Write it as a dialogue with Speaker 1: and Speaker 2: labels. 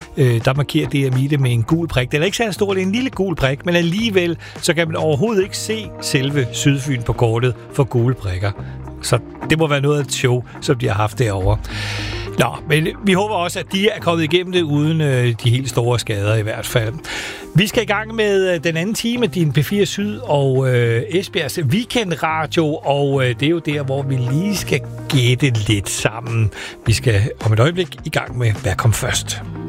Speaker 1: der markerer DMI det med en gul prik. Den er ikke særlig stor, det er en lille gul prik, men alligevel så kan man overhovedet ikke se selve Sydfyn på kortet for gule prikker. Så det må være noget af et show, som de har haft derovre. Nå, men vi håber også, at de er kommet igennem det uden de helt store skader i hvert fald. Vi skal i gang med den anden time, din P4 Syd og Esbjergs weekendradio, og det er jo der, hvor vi lige skal gætte lidt sammen. Vi skal om et øjeblik i gang med, hvad kom først.